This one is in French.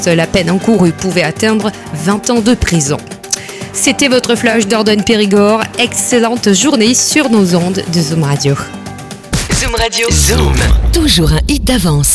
reste, la peine encourue pouvait atteindre 20 ans de prison. C'était votre flash d'Ordogne-Périgord. Excellente journée sur nos ondes de Zoom Radio. Zoom Radio. Zoom. Toujours un hit d'avance.